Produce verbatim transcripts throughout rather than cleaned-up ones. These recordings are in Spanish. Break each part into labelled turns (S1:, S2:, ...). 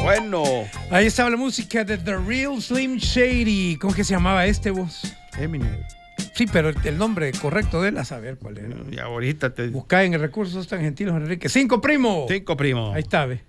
S1: Bueno.
S2: Ahí estaba la música de The Real Slim Shady. ¿Cómo es que se llamaba este vos?
S1: Eminem.
S2: Sí, pero el nombre correcto de él, a saber cuál era.
S1: Y ahorita te...
S2: Buscá en el Recursos Tan Gentiles, Enrique. ¡Cinco, primo!
S1: Cinco, primo.
S2: Ahí está, ve.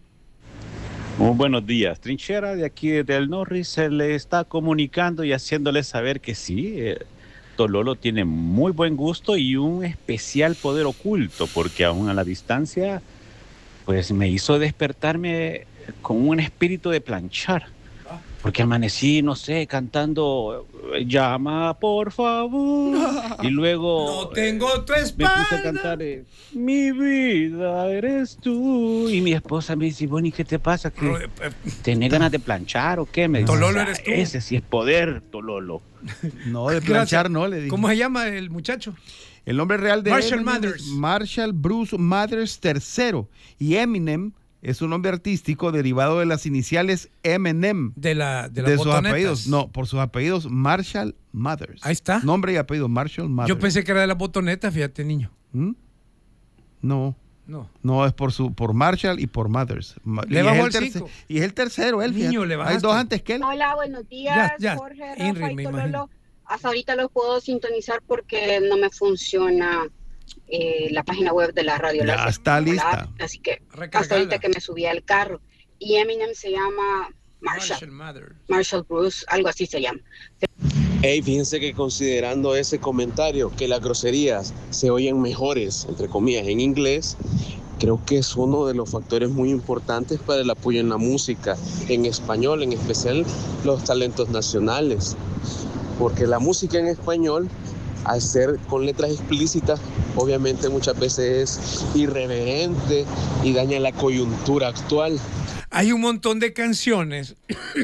S3: Muy buenos días. Trinchera de aquí del Norris se le está comunicando y haciéndole saber que sí, eh, Tololo tiene muy buen gusto y un especial poder oculto, porque aún a la distancia, pues me hizo despertarme con un espíritu de planchar. Porque amanecí, no sé, cantando Llama por favor. Y luego
S2: No tengo tu
S3: me
S2: espalda.
S3: puse a cantar eh, Mi vida eres tú. Y mi esposa me dice, Bonnie, ¿qué te pasa? ¿Que tenés ganas de planchar o qué? Me dice,
S2: Tololo
S3: "Ah,
S2: eres tú".
S3: ese sí es poder, Tololo.
S1: No, de planchar no, le dije.
S2: ¿Cómo se llama el muchacho?
S1: El nombre real de
S2: Marshall
S1: Eminem
S2: Mathers.
S1: es Marshall Bruce Mathers tercero. Y Eminem es un nombre artístico derivado de las iniciales Eminem.
S2: De, la, de, las
S1: De sus
S2: botonetas.
S1: apellidos. No, por sus apellidos, Marshall Mathers.
S2: Ahí está.
S1: Nombre y apellido, Marshall Mathers.
S2: Yo pensé que era de las botonetas, fíjate, niño.
S1: ¿Mm? No.
S2: No.
S1: No, es por su por Marshall y por Mathers. Ma-
S2: Le
S1: y
S2: bajó
S1: es
S2: el
S1: terce-
S2: cinco.
S1: Y es el tercero, él.
S2: Niño,
S1: fíjate.
S2: le
S1: Hay
S2: bajaste.
S1: dos antes que él.
S4: Hola, buenos días,
S2: Ya, ya.
S4: Jorge,
S2: Henry,
S4: Rafa y
S2: me
S4: Tololo.
S2: imagino.
S4: Hasta ahorita los puedo sintonizar porque no me funciona eh, la página web de la radio.
S1: Ya
S4: Láser.
S1: está
S4: La
S1: lista.
S4: app, así que
S2: Recargala.
S4: hasta ahorita que me subí al carro. Y Eminem se llama
S2: Marshall
S4: Marshall,
S2: Mathers.
S4: Marshall Bruce, algo así se llama.
S5: Hey, fíjense que considerando ese comentario, que las groserías se oyen mejores, entre comillas, en inglés, creo que es uno de los factores muy importantes para el apoyo en la música, en español, en especial los talentos nacionales. Porque la música en español, al ser con letras explícitas, obviamente muchas veces es irreverente y daña la coyuntura actual.
S2: Hay un montón de canciones,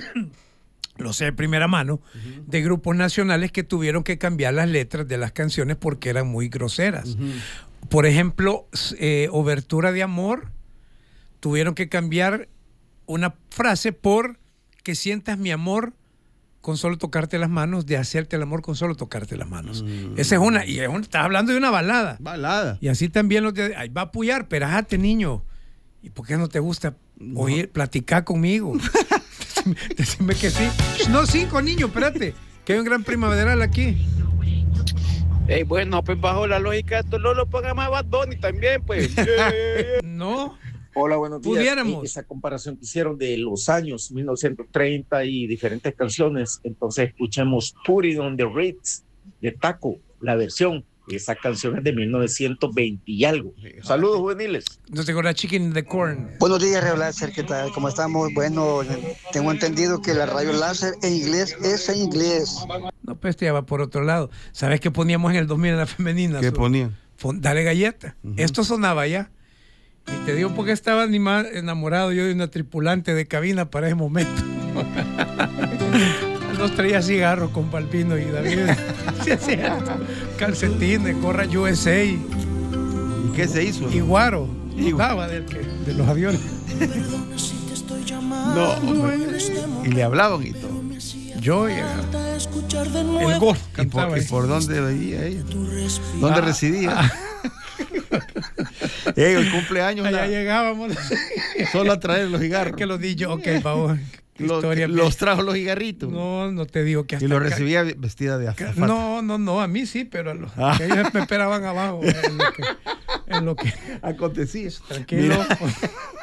S2: lo sé de primera mano, uh-huh. de grupos nacionales que tuvieron que cambiar las letras de las canciones porque eran muy groseras. Uh-huh. Por ejemplo, eh, Obertura de Amor, tuvieron que cambiar una frase por que sientas mi amor con solo tocarte las manos, de hacerte el amor con solo tocarte las manos. Uh-huh. Esa es una, y es un, estás hablando de una balada.
S1: Balada.
S2: Y así también los de, ahí va a apoyar, pero ajate, niño. ¿Y por qué no te gusta no. oír, platicar conmigo? decime, decime que sí. No, cinco, niño, espérate. Que hay un gran primaveral aquí.
S3: Hey, bueno, pues bajo la lógica, Tololo ponga más Bad Bunny también, pues.
S2: No.
S6: Hola, buenos días.
S2: Pudiéramos.
S6: Esa comparación que hicieron de los años mil novecientos treinta y diferentes canciones, entonces escuchemos Put It on the Ritz de Taco, la versión. Esa canción es de mil novecientos veinte y algo. Saludos, juveniles.
S2: No te acuerdas, Chicken in the Corn.
S7: Buenos días, Radio Láser, ¿qué tal? ¿Cómo estamos? Bueno, tengo entendido que la Radio Láser en inglés es en inglés.
S2: No, pues este ya va por otro lado. ¿Sabes qué poníamos en el dos mil en la femenina?
S1: ¿Qué ponían?
S2: Dale galleta. Uh-huh. Esto sonaba ya. Y te digo porque estaba ni más enamorado yo de una tripulante de cabina para ese momento. Nos traía cigarros con Palpino y David. Sí, es cierto. Calcetines, gorra U S A.
S1: ¿Y qué se hizo?
S2: Y guaro. Y daba del que, de los aviones.
S1: No, hombre. Y le hablaban y todo.
S2: Yo y el, el golf cantaba.
S1: ¿Y por, ¿Y por dónde veía ella? ¿Dónde ah, residía? Ah. Ey, el cumpleaños.
S2: Allá
S1: la...
S2: llegábamos.
S1: Solo a traer los cigarros.
S2: Que los di yo, ok, por favor.
S1: Los, los trajo los cigarritos.
S2: No, no te digo que hasta
S1: y los recibía acá, vestida de azafata.
S2: No, no, no, a mí sí, pero a los ah. que ellos me esperaban abajo. En lo que, en lo que
S1: acontecía.
S2: Tranquilo.